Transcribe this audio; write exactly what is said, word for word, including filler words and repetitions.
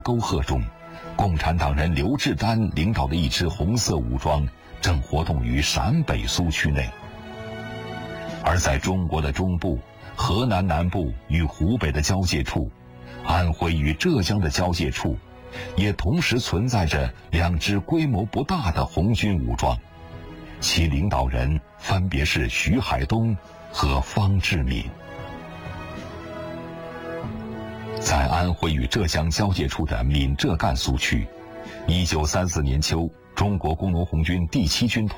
沟壑中，共产党人刘志丹领导的一支红色武装正活动于陕北苏区内。而在中国的中部、河南南部与湖北的交界处，安徽与浙江的交界处，也同时存在着两支规模不大的红军武装，其领导人分别是徐海东和方志敏。在安徽与浙江交界处的闽浙赣苏区，一九三四年秋，中国工农红军第七军团